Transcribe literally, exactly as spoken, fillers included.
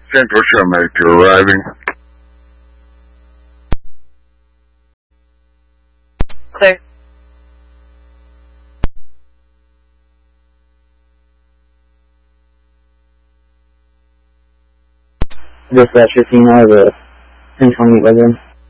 Central Showmaker arriving. Clear. Dispatch fifteen, I have a ten twenty weather.